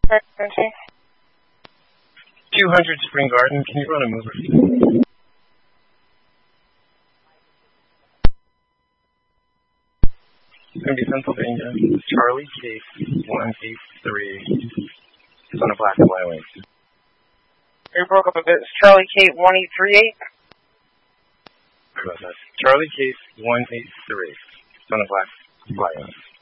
Frequency. 200 Spring Garden, can you run a mover? It's going to be Pennsylvania. Charlie Case 183. Son of Black and Wyoming. You broke up a bit. It's Charlie Kate 1838. Sorry about that. Charlie Case 183. Son of Black, Wyoming.